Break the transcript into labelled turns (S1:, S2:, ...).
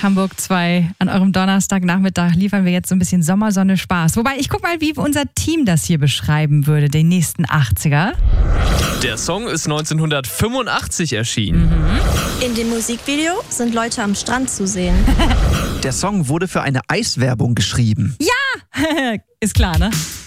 S1: Hamburg 2. An eurem Donnerstagnachmittag liefern wir jetzt so ein bisschen Sommersonne Spaß. Wobei, ich guck mal, wie unser Team das hier beschreiben würde, den nächsten 80er.
S2: Der Song ist 1985 erschienen.
S3: In dem Musikvideo sind Leute am Strand zu sehen.
S4: Der Song wurde für eine Eiswerbung geschrieben.
S1: Ist klar, ne?